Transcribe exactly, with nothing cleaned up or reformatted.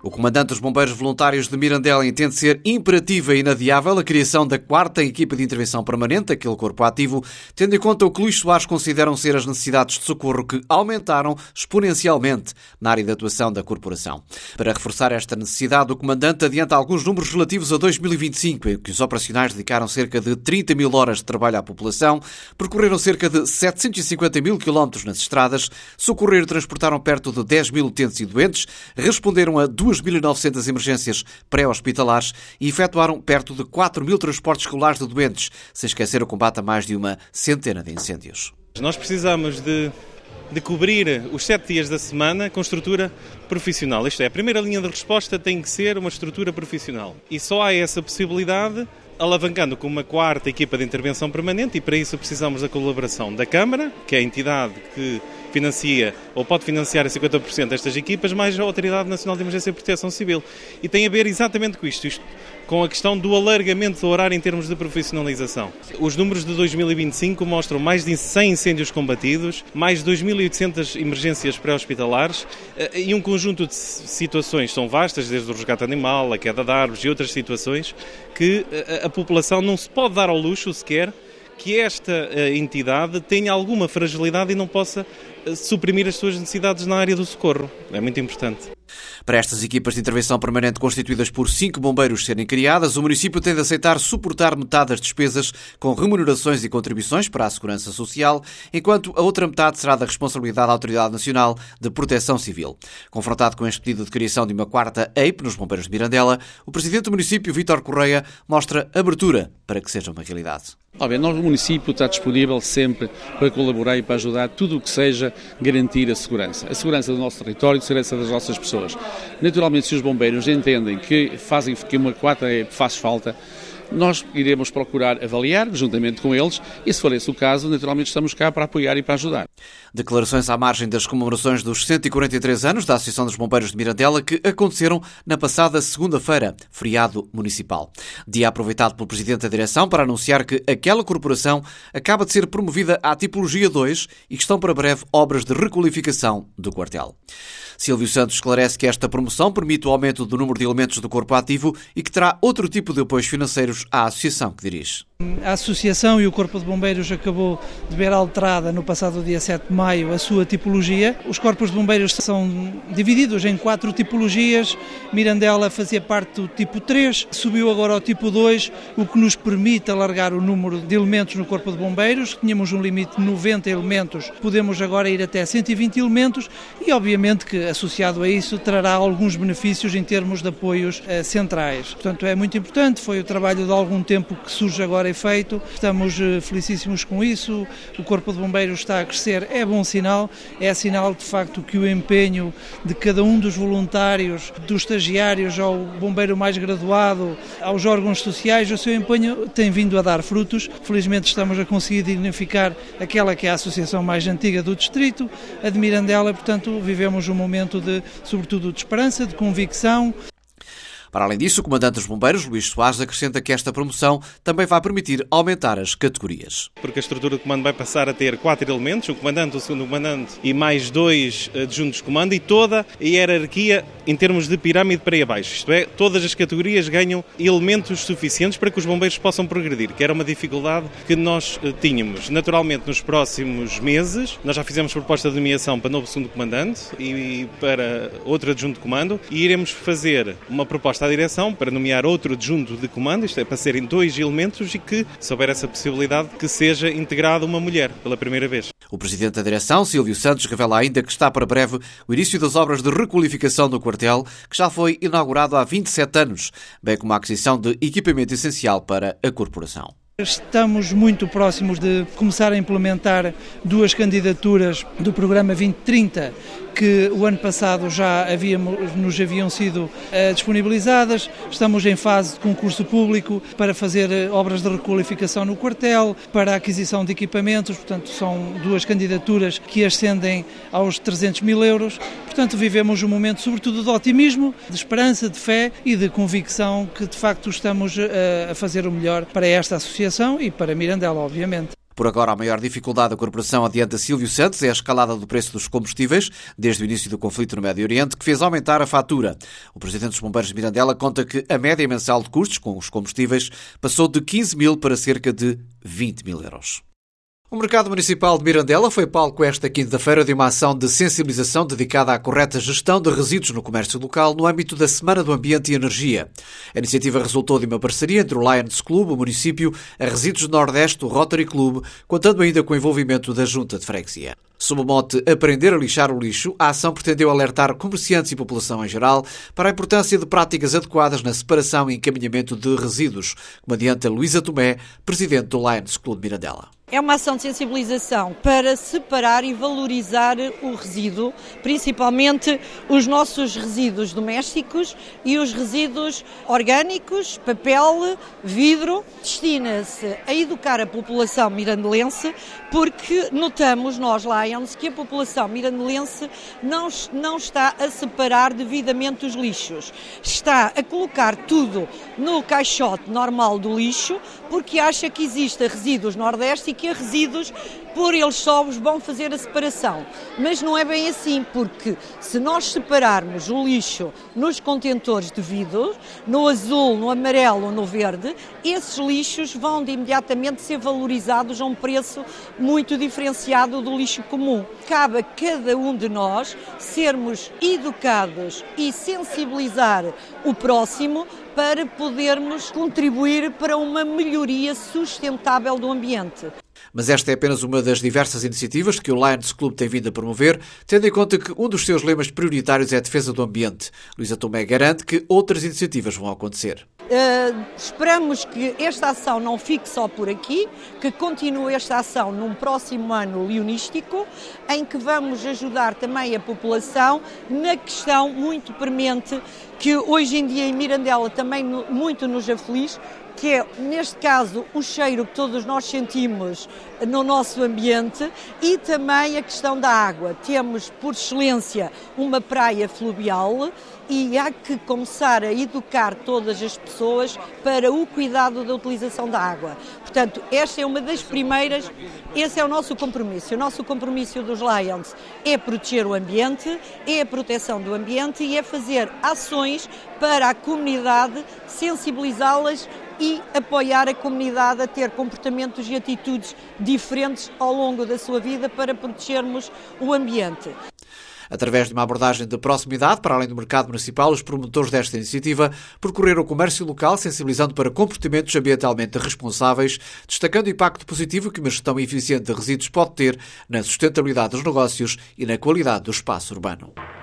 O comandante dos Bombeiros Voluntários de Mirandela entende ser imperativa e inadiável a criação da quarta equipa de intervenção permanente, aquele corpo ativo, tendo em conta o que Luís Soares consideram ser as necessidades de socorro que aumentaram exponencialmente na área de atuação da corporação. Para reforçar esta necessidade, o comandante adianta alguns números relativos a dois mil e vinte e cinco, em que os operacionais dedicaram cerca de trinta mil horas de trabalho à população, percorreram cerca de setecentos e cinquenta mil quilómetros nas estradas, socorreram e transportaram perto de dez mil utentes e doentes, responderam a duas mil e novecentas emergências pré-hospitalares e efetuaram perto de quatro mil transportes escolares de doentes, sem esquecer o combate a mais de uma centena de incêndios. Nós precisamos de, de cobrir os sete dias da semana com estrutura profissional. Isto é, a primeira linha de resposta tem que ser uma estrutura profissional. E só há essa possibilidade alavancando com uma quarta equipa de intervenção permanente, e para isso precisamos da colaboração da Câmara, que é a entidade que financia ou pode financiar a cinquenta por cento destas equipas, mais a Autoridade Nacional de Emergência e Proteção Civil. E tem a ver exatamente com isto, isto com a questão do alargamento do horário em termos de profissionalização. Os números de dois mil e vinte e cinco mostram mais de cem incêndios combatidos, mais de dois mil e oitocentas emergências pré-hospitalares e um conjunto de situações são vastas, desde o resgate animal, a queda de árvores e outras situações, que a população não se pode dar ao luxo sequer que esta entidade tenha alguma fragilidade e não possa suprimir as suas necessidades na área do socorro. É muito importante. Para estas equipas de intervenção permanente constituídas por cinco bombeiros serem criadas, o município tem de aceitar suportar metade das despesas com remunerações e contribuições para a Segurança Social, enquanto a outra metade será da responsabilidade da Autoridade Nacional de Proteção Civil. Confrontado com este pedido de criação de uma quarta E I P nos Bombeiros de Mirandela, o presidente do município, Vítor Correia, mostra abertura para que seja uma realidade. Óbvio, o município está disponível sempre para colaborar e para ajudar tudo o que seja garantir a segurança. A segurança do nosso território, a segurança das nossas pessoas. Naturalmente, se os bombeiros entendem que fazem que uma quarta faz falta, nós iremos procurar avaliar, juntamente com eles, e se for esse o caso, naturalmente estamos cá para apoiar e para ajudar. Declarações à margem das comemorações dos cento e quarenta e três anos da Associação dos Bombeiros de Mirandela, que aconteceram na passada segunda-feira, feriado municipal. Dia aproveitado pelo Presidente da Direção para anunciar que aquela corporação acaba de ser promovida à tipologia dois e que estão para breve obras de requalificação do quartel. Silvio Santos esclarece que esta promoção permite o aumento do número de elementos do corpo ativo e que terá outro tipo de apoios financeiros à associação que dirige. A Associação e o Corpo de Bombeiros acabou de ver alterada no passado dia sete de maio a sua tipologia. Os corpos de bombeiros são divididos em quatro tipologias. Mirandela fazia parte do tipo três, subiu agora ao tipo dois, o que nos permite alargar o número de elementos no Corpo de Bombeiros. Tínhamos um limite de noventa elementos, podemos agora ir até cento e vinte elementos e obviamente que associado a isso trará alguns benefícios em termos de apoios eh, centrais. Portanto, é muito importante, foi o trabalho de algum tempo que surge agora feito, estamos felicíssimos com isso, o Corpo de Bombeiros está a crescer, é bom sinal, é sinal de facto que o empenho de cada um dos voluntários, dos estagiários ao bombeiro mais graduado, aos órgãos sociais, o seu empenho tem vindo a dar frutos. Felizmente estamos a conseguir dignificar aquela que é a associação mais antiga do distrito, a de Mirandela, portanto vivemos um momento de, sobretudo de esperança, de convicção. Para além disso, o comandante dos bombeiros, Luís Soares, acrescenta que esta promoção também vai permitir aumentar as categorias. Porque a estrutura de comando vai passar a ter quatro elementos, o comandante, o segundo comandante e mais dois adjuntos de comando, e toda a hierarquia em termos de pirâmide para aí abaixo. Isto é, todas as categorias ganham elementos suficientes para que os bombeiros possam progredir, que era uma dificuldade que nós tínhamos. Naturalmente, nos próximos meses, nós já fizemos proposta de nomeação para novo segundo comandante e para outro adjunto de comando, e iremos fazer uma proposta à direção para nomear outro adjunto de comando, isto é, para serem dois elementos e que, se houver essa possibilidade, que seja integrada uma mulher pela primeira vez. O Presidente da Direção, Silvio Santos, revela ainda que está para breve o início das obras de requalificação do quartel, que já foi inaugurado há vinte e sete anos, bem como a aquisição de equipamento essencial para a corporação. Estamos muito próximos de começar a implementar duas candidaturas do programa vinte trinta, que o ano passado já havíamos, nos haviam sido uh, disponibilizadas. Estamos em fase de concurso público para fazer uh, obras de requalificação no quartel, para a aquisição de equipamentos, portanto são duas candidaturas que ascendem aos trezentos mil euros. Portanto, vivemos um momento sobretudo de otimismo, de esperança, de fé e de convicção que de facto estamos uh, a fazer o melhor para esta associação e para Mirandela, obviamente. Por agora, a maior dificuldade da corporação, adianta Silvio Santos, é a escalada do preço dos combustíveis, desde o início do conflito no Médio Oriente, que fez aumentar a fatura. O presidente dos Bombeiros de Mirandela conta que a média mensal de custos com os combustíveis passou de quinze mil para cerca de vinte mil euros. O Mercado Municipal de Mirandela foi palco esta quinta-feira de uma ação de sensibilização dedicada à correta gestão de resíduos no comércio local no âmbito da Semana do Ambiente e Energia. A iniciativa resultou de uma parceria entre o Lions Club, o município, a Resíduos do Nordeste, o Rotary Club, contando ainda com o envolvimento da Junta de Freguesia. Sob o mote Aprender a lixar o lixo, a ação pretendeu alertar comerciantes e população em geral para a importância de práticas adequadas na separação e encaminhamento de resíduos, como adianta Luísa Tomé, presidente do Lions Club de Mirandela. É uma ação de sensibilização para separar e valorizar o resíduo, principalmente os nossos resíduos domésticos e os resíduos orgânicos, papel, vidro. Destina-se a educar a população mirandelense, porque notamos nós, Lions, que a população mirandelense não, não está a separar devidamente os lixos. Está a colocar tudo no caixote normal do lixo, porque acha que existem resíduos nordeste e que há resíduos, por eles só vão fazer a separação. Mas não é bem assim, porque se nós separarmos o lixo nos contentores de vidro, no azul, no amarelo ou no verde, esses lixos vão de imediatamente ser valorizados a um preço muito diferenciado do lixo comum. Cabe a cada um de nós sermos educados e sensibilizar o próximo para podermos contribuir para uma melhoria sustentável do ambiente. Mas esta é apenas uma das diversas iniciativas que o Lions Club tem vindo a promover, tendo em conta que um dos seus lemas prioritários é a defesa do ambiente. Luísa Tomé garante que outras iniciativas vão acontecer. Uh, esperamos que esta ação não fique só por aqui, que continue esta ação num próximo ano leonístico, em que vamos ajudar também a população na questão muito premente que hoje em dia em Mirandela também muito nos aflige, que é, neste caso, o cheiro que todos nós sentimos no nosso ambiente e também a questão da água. Temos, por excelência, uma praia fluvial e há que começar a educar todas as pessoas para o cuidado da utilização da água. Portanto, esta é uma das primeiras, esse é o nosso compromisso. O nosso compromisso dos Lions é proteger o ambiente, é a proteção do ambiente e é fazer ações para a comunidade, sensibilizá-las e apoiar a comunidade a ter comportamentos e atitudes diferentes ao longo da sua vida para protegermos o ambiente. Através de uma abordagem de proximidade, para além do mercado municipal, os promotores desta iniciativa percorreram o comércio local, sensibilizando para comportamentos ambientalmente responsáveis, destacando o impacto positivo que uma gestão eficiente de resíduos pode ter na sustentabilidade dos negócios e na qualidade do espaço urbano.